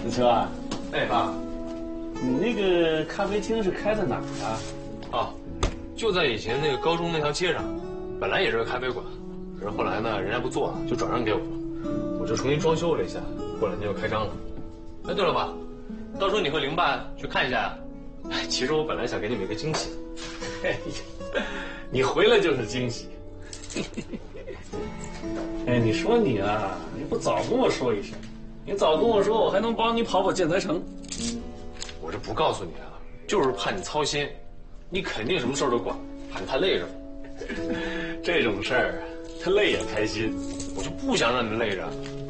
子秋啊， 哎，爸， 你那个咖啡厅是开在哪儿啊？ 哦，就在以前那个高中那条街上，本来也是个咖啡馆，可是后来呢，人家不做了，就转让给我了，我就重新装修了一下，过两天就开张了。哎，对了，爸，到时候你和林爸去看一下呀。其实我本来想给你们一个惊喜。 哎呀，你回来就是惊喜。哎，你说你啊，你不早跟我说一声，你早跟我说，我还能帮你跑建材城。 我这不告诉你啊，就是怕你操心，你肯定什么事儿都管，怕你太累着。 这种事儿，他累也开心。 我就不想让你累着。